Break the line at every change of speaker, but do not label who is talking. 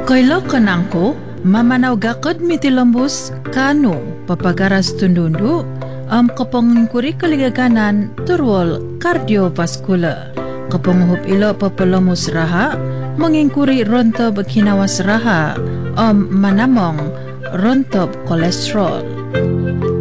Kaila kanangko, mamanaw gakad mitilambos kano papagaras tundundu kapangkuri kaligaganan turwal cardiovascular. Kapanguhup ilo papalamos raha, mangingkuri rontob kinawas raha manamong rontob kolesterol.